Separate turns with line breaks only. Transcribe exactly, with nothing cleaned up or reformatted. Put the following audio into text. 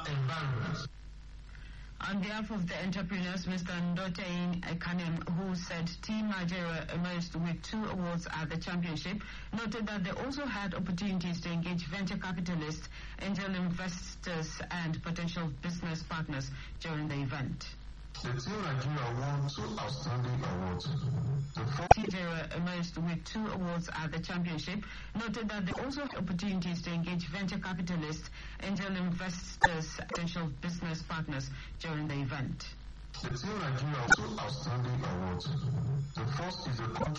environment.
On behalf of the entrepreneurs, Mister Ndotein Kanem, who said Team Nigeria emerged with two awards at the championship, noted that they also had opportunities to engage venture capitalists, angel investors, and potential business partners during the event.
The Team Nigeria won two outstanding awards. The first
Nigeria emerged with two awards at the championship, noted that they also had opportunities to engage venture capitalists, angel investors, potential business partners during the event.
The Team Nigeria won two outstanding awards. The first is the country